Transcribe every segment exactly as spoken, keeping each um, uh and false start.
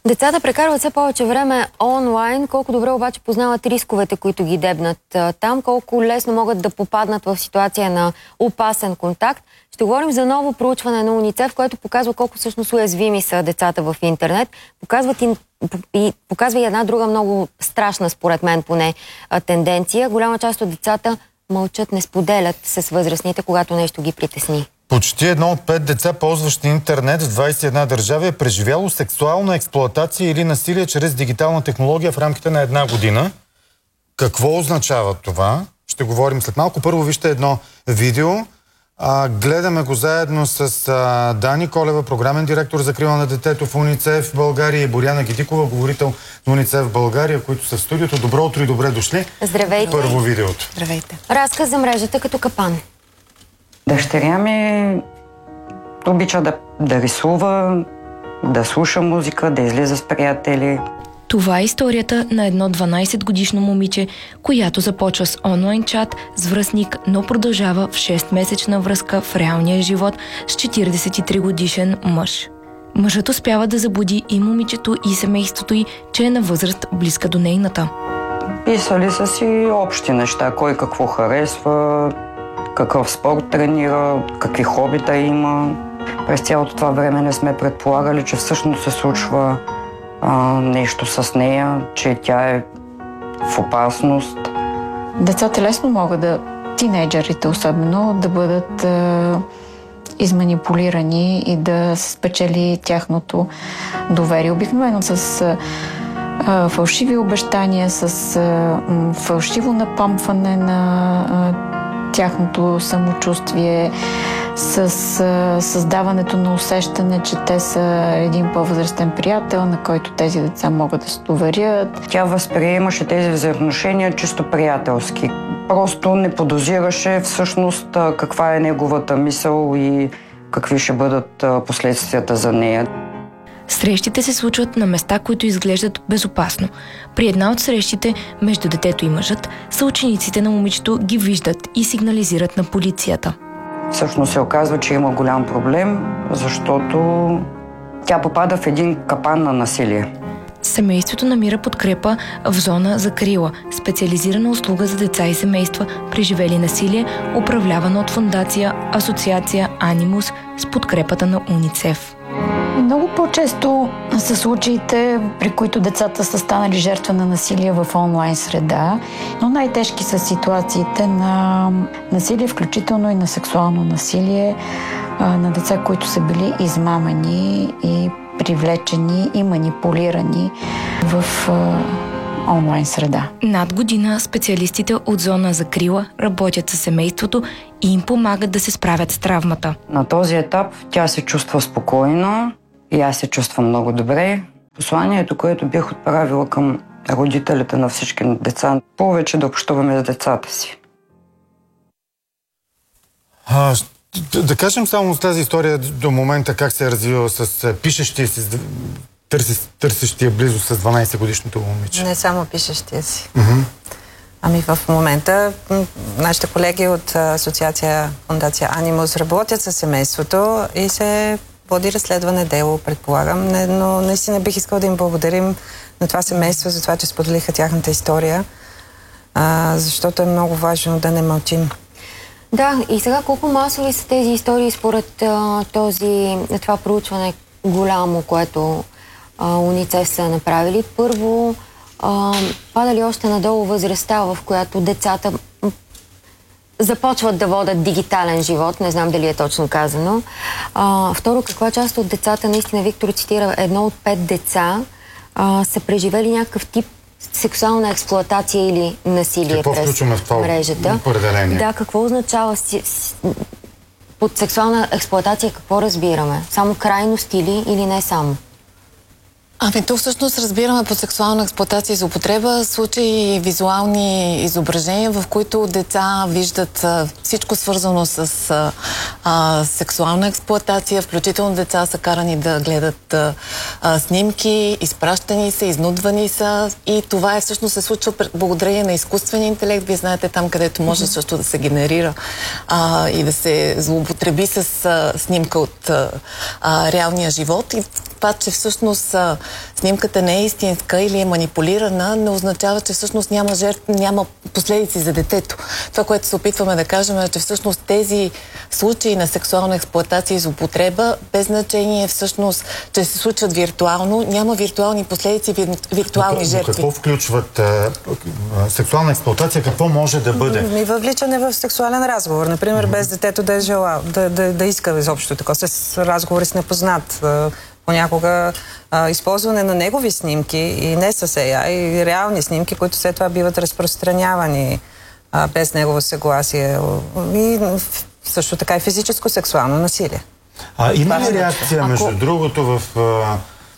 Децата прекарват все повече време онлайн. Колко добре обаче познават рисковете, които ги дебнат там, колко лесно могат да попаднат в ситуация на опасен контакт. Ще говорим за ново проучване на УНИЦЕФ, което показва колко всъщност уязвими са децата в интернет. Показват и, и, показва и една друга много страшна, според мен поне, тенденция. Голяма част от децата мълчат, не споделят с възрастните, когато нещо ги притесни. Почти едно от пет деца, ползващи интернет в двадесет и една държави, е преживяло сексуална експлоатация или насилие чрез дигитална технология в рамките на една година. Какво означава това? Ще говорим след малко. Първо вижте едно видео. А, гледаме го заедно с а, Дани Колева, програмен директор за закрила на детето в УНИЦЕФ в България, и Боряна Гидикова, говорител на УНИЦЕФ в България, които са в студиото. Добро утро и добре дошли. Здравейте. Първо видеото. Здравейте. Разказ за мрежата като капан. Дъщеря ми обича да, да рисува, да слуша музика, да излиза с приятели. Това е историята на едно дванадесетгодишно момиче, която започва с онлайн чат с връстник, но продължава в шестмесечна връзка в реалния живот с четиридесет и три годишен мъж. Мъжът успява да забуди и момичето, и семейството й, че е на възраст близка до нейната. Писали са си общи неща, кой какво харесва, какъв спорт тренира, какви хобита има. През цялото това време не сме предполагали, че всъщност се случва а, нещо с нея, че тя е в опасност. Децата лесно могат да, тинейджерите особено, да бъдат а, изманипулирани и да се спечели тяхното доверие. Обикновено с а, фалшиви обещания, с а, фалшиво напомпване на а, тяхното самочувствие, с а, създаването на усещане, че те са един по-възрастен приятел, на който тези деца могат да се доверят. Тя възприемаше тези взаимоотношения чисто приятелски. Просто не подозираше всъщност каква е неговата мисъл и какви ще бъдат последствията за нея. Срещите се случват на места, които изглеждат безопасно. При една от срещите между детето и мъжът, съучениците на момичето ги виждат и сигнализират на полицията. Всъщност се оказва, че има голям проблем, защото тя попада в един капан на насилие. Семейството намира подкрепа в зона закрила, специализирана услуга за деца и семейства, преживели насилие, управлявана от фондация Асоциация Анимус с подкрепата на УНИЦЕФ. Много по-често са случаите, при които децата са станали жертва на насилие в онлайн среда, но най-тежки са ситуациите на насилие, включително и на сексуално насилие, на деца, които са били измамени и привлечени и манипулирани в онлайн среда. Над година специалистите от зона закрила работят със семейството и им помагат да се справят с травмата. На този етап тя се чувства спокойно и аз се чувствам много добре. Посланието, което бих отправила към родителите на всички деца, повече да общуваме с децата си. А, да, да кажем само с тази история до момента как се е развила с пишещия си, търси, търсещия близо с дванадесетгодишното момиче. Не само пишещия си. Mm-hmm. Ами в момента нашите колеги от Асоциация Фондация Анимус работят със семейството и се води разследване дело, предполагам. Не, но наистина бих искал да им благодарим на това семейство за това, че споделиха тяхната история, а, защото е много важно да не мълчим. Да, и сега колко масови са тези истории според а, този, това проучване голямо, което а, УНИЦЕФ са направили? Първо, а, пада ли още надолу възрастта, в която децата започват да водят дигитален живот? Не знам дали е точно казано. А, второ, каква част от децата, наистина Виктор цитира, едно от пет деца а, са преживели някакъв тип сексуална експлоатация или насилие какво през включваме в това мрежата. определение? Да, какво означава си, си, под сексуална експлоатация, какво разбираме? Само крайност или, или не само? Ами тук всъщност разбираме под сексуална експлоатация и злоупотреба случаи визуални изображения, в които деца виждат а, всичко свързано с а, а, сексуална експлоатация, включително деца са карани да гледат а, а, снимки, изпращани са, изнудвани са, и това е всъщност се случва благодарение на изкуствения интелект. Вие знаете, там където може също да се генерира а, и да се злоупотреби с а, снимка от а, а, реалния живот, и факт, че всъщност а, снимката не е истинска или е манипулирана, не означава, че всъщност няма жертв, няма последици за детето. Това, което се опитваме да кажем е, че всъщност тези случаи на сексуална експлоатация и злоупотреба, без значение всъщност, че се случват виртуално, няма виртуални последици, вир, виртуални но, жертви. Но какво включват а, а, сексуална експлоатация? Какво може да бъде? Ми въвличане в сексуален разговор. Например, без детето да е желал, да, да, да иска изобщо такова, с разговори с непознат. Понякога а, използване на негови снимки и не с Ей Ай, и реални снимки, които след това биват разпространявани а, без негово съгласие. И също така и физическо сексуално насилие. А има ли реакция, Ако... между другото, в а,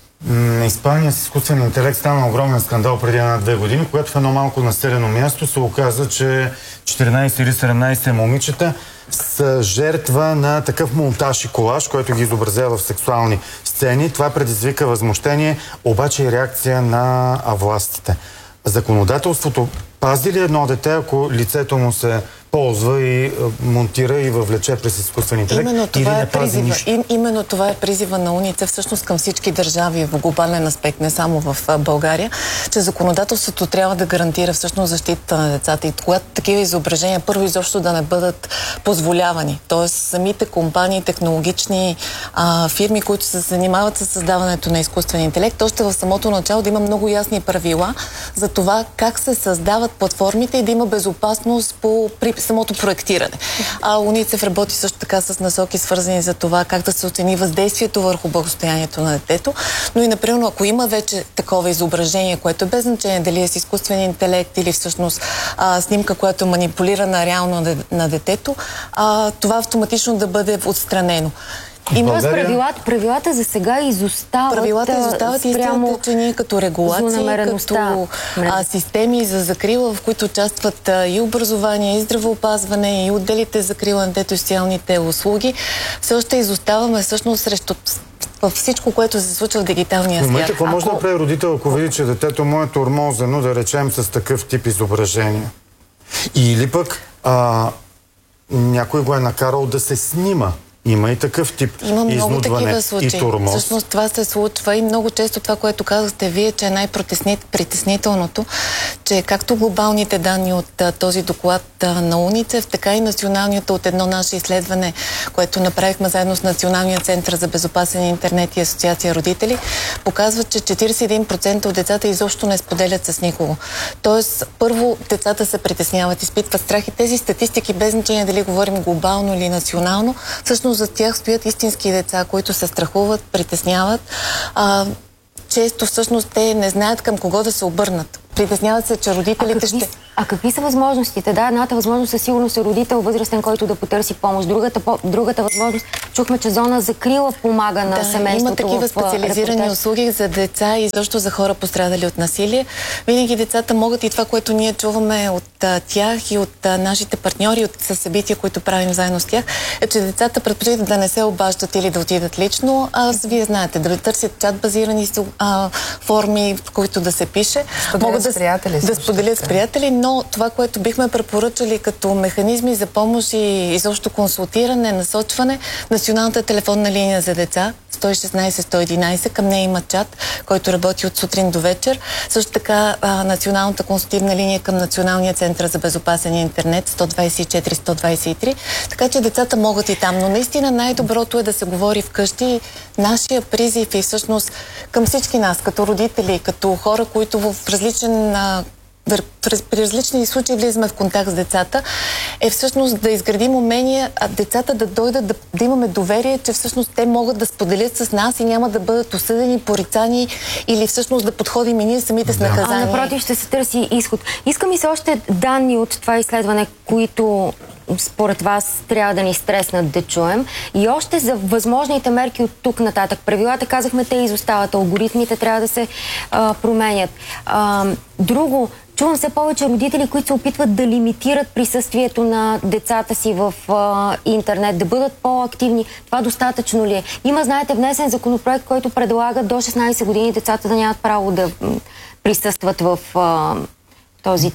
м, Испания с изкуствен интелект стана огромен скандал преди една-две години, когато в едно малко населено място се оказа, че четиринайсет или седемнайсет момичета са жертва на такъв монтаж и колаж, който ги изобразява в сексуални сцени. Това предизвика възмущение, обаче и реакция на властите. Законодателството пази ли едно дете, ако лицето му се ползва и монтира и въвлече през изкуствен интелект, именно това или не е пази призива, нищо? им, именно това е призива на УНИЦЕФ всъщност към всички държави в глобален аспект, не само в България, че законодателството трябва да гарантира всъщност защита на децата и когато такива изображения първо изобщо да не бъдат позволявани. Тоест самите компании, технологични а, фирми, които се занимават с създаването на изкуствен интелект, още в самото начало да има много ясни правила за това как се създават платформите и да има безопасност по, при самото проектиране. А УНИЦЕФ работи също така с насоки, свързани за това как да се оцени въздействието върху благосостоянието на детето. Но и, например, ако има вече такова изображение, което е без значение дали е с изкуствен интелект или всъщност а, снимка, която е манипулирана реално на, на детето, а, това автоматично да бъде отстранено. И тоест правилата, правилата за сега изостават. Правилата изостават и истината, че ние като регулации, като а, системи за закрила, в които участват а, и образование, и здравеопазване, и отделите за закрила на дето и социалните услуги, все още изоставаме всъщност срещу във всичко, което се случва в дигиталния свят. В момента, какво може да прави родител, ако види, че детето му е тормозено, да речем, с такъв тип изображения? Или пък а, някой го е накарал да се снима. Има и такъв тип Има много такива и тормоз. Всъщност това се случва и много често това, което казахте вие, че е най-притеснителното, че както глобалните данни от а, този доклад а, на УНИЦЕФ, така и националните от едно наше изследване, което направихме заедно с Националния център за безопасен интернет и Асоциация родители, показват, че четирийсет и един процента от децата изобщо не споделят с никого. Тоест, първо, децата се притесняват, изпитват страх и тези статистики, без значение дали говорим глобално или национално, всъщност за тях стоят истински деца, които се страхуват, притесняват. А, често всъщност те не знаят към кого да се обърнат. Притесняват се, че родителите а какви, ще... А какви са възможностите? Да, едната възможност със сигурност е родител възрастен, който да потърси помощ. Другата, по, другата възможност, чухме, че зона закрила помага на да, семейството. Има такива в, специализирани репортаж. услуги за деца и също за хора пострадали от насилие. Винаги децата могат и това, което ние чуваме от а, тях и от а, нашите партньори, от събития, които правим заедно с тях, е, че децата предпочитат да не се обаждат или да отидат лично, а вие знаете, да търсят чат-базирани а, форми, в които да се пише. Могат да, приятели, да споделят с приятели, но това, което бихме препоръчали като механизми за помощ и изобщо консултиране, насочване, националната телефонна линия за деца сто и шестнайсет сто и единайсет, към нея има чат, който работи от сутрин до вечер. Също така а, националната консултативна линия към Националния център за безопасен интернет сто двайсет и четири сто двайсет и три, така че децата могат и там. Но наистина най-доброто е да се говори вкъщи. Нашия призив и всъщност към всички нас, като родители, като хора, които в различен а, при различни случаи влизаме в контакт с децата, е всъщност да изградим умения, а децата да дойдат, да, да имаме доверие, че всъщност те могат да споделят с нас и няма да бъдат осъдени, порицани или всъщност да подходим и ние самите с наказание. А напротив, ще се търси изход. Искам и се още данни от това изследване, които според вас трябва да ни стреснат да чуем. И още за възможните мерки от тук нататък. Правилата, казахме, те изостават. Алгоритмите трябва да се а, променят. А, друго, чувам все повече родители, които се опитват да лимитират присъствието на децата си в а, интернет, да бъдат по-активни. Това достатъчно ли е? Има, знаете, внесен законопроект, който предлага до шестнайсет години децата да нямат право да присъстват в а, този тип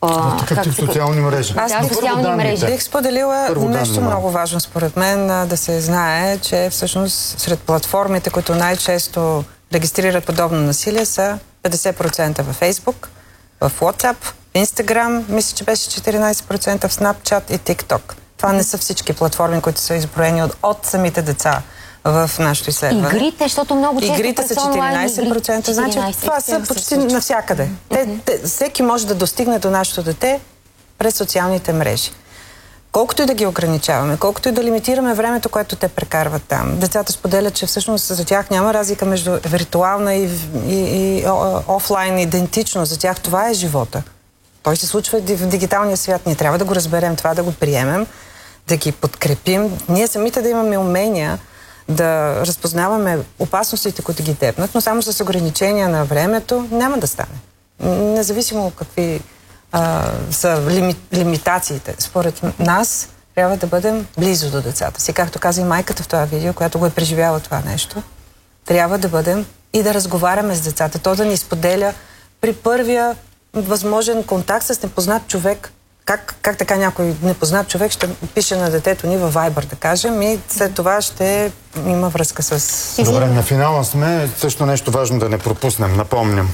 А, такъв тип социални мрежи. Аз да, бих, социални мрежи. бих споделила Първо нещо данни, много важно според мен, да се знае, че всъщност сред платформите, които най-често регистрират подобно насилие, са петдесет процента във Facebook, в WhatsApp, Instagram, мисля, че беше четиринайсет процента в Snapchat и TikTok. Това не са всички платформи, които са изброени от, от самите деца в нашето изследване. Игрите, защото много често Игрите са четиринайсет процента, значи това са почти навсякъде. Те, те, всеки може да достигне до нашето дете през социалните мрежи. Колкото и да ги ограничаваме, колкото и да лимитираме времето, което те прекарват там. Децата споделят, че всъщност за тях няма разлика между виртуална и, и, и офлайн идентичност. За тях това е живота. Той се случва в дигиталния свят. Ние трябва да го разберем това, да го приемем, да ги подкрепим. Ние самите да имаме умения да разпознаваме опасностите, които ги дебнат, но само с ограничения на времето няма да стане. Независимо какви а, са лими, лимитациите. Според нас трябва да бъдем близо до децата си. Както каза и майката в това видео, която го е преживяла това нещо, трябва да бъдем и да разговаряме с децата. То да ни споделя при първия възможен контакт с непознат човек. Как, как така някой непознат човек ще пише на детето ни във Viber, да кажем, и след това ще има връзка с... Добре, на финала сме. Също нещо важно да не пропуснем, напомням.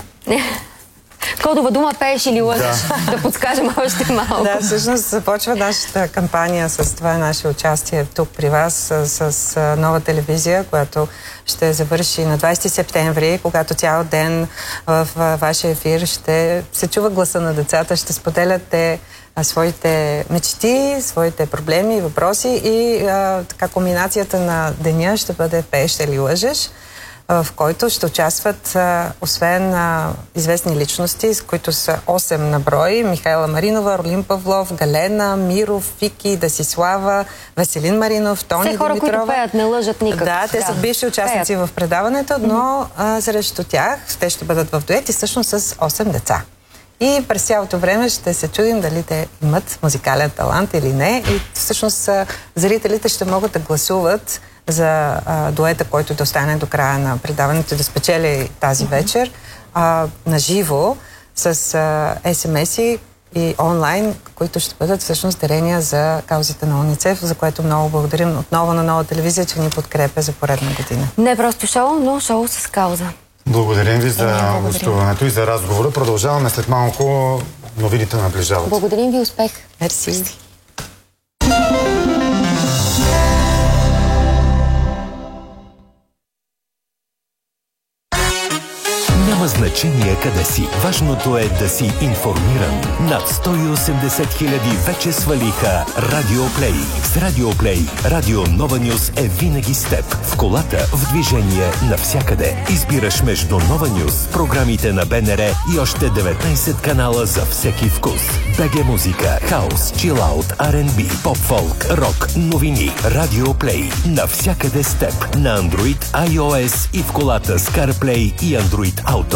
Кодова дума пееш или лъжеш? Да. да подскажем още малко. Да, всъщност започва нашата кампания с това наше участие тук при вас, с, с нова телевизия, която ще завърши на двайсети септември, когато цял ден в, в вашия ефир ще се чува гласа на децата, ще споделят те своите мечти, своите проблеми, въпроси и а, така комбинацията на деня ще бъде пееш или лъжеш, в който ще участват, а, освен а, известни личности, с които са осем на брой: Михайла Маринова, Орлин Павлов, Галена, Миров, Фики, Десислава, Веселин Маринов, Тони Все хора, Димитрова. които пеят, не лъжат никак. Да, те да. са бивши участници пеят в предаването, но а, срещу тях те ще бъдат в дует и всъщност с осем деца. И през цялото време ще се чудим дали те имат музикален талант или не. И всъщност зрителите ще могат да гласуват за а, дуета, който да остане до края на предаването, да спечели тази вечер а, на живо с а, ес ем ес-и и онлайн, които ще бъдат всъщност дарения за каузите на УНИЦЕФ, за което много благодарим отново на Нова телевизия, че ни подкрепя за поредна година. Не просто шоу, но шоу с кауза. Благодарим ви за гостуването и за разговора. Продължаваме след малко, новините наближават. Благодарим ви, успех. Мерси. Няма значение къде си. Важното е да си информиран. Над сто и осемдесет хиляди вече свалиха Радио Плей. С Радио Плей Радио Нова Нюз е винаги с теб. В колата, в движение, навсякъде. Избираш между Нова Нюз, програмите на Б Н Р и още деветнайсет канала за всеки вкус. БГ Музика, хаус, чилаут, Ар енд Би, поп-фолк, рок, новини. Радио Плей. Навсякъде с теб. На Android, iOS и в колата с CarPlay и Android Auto.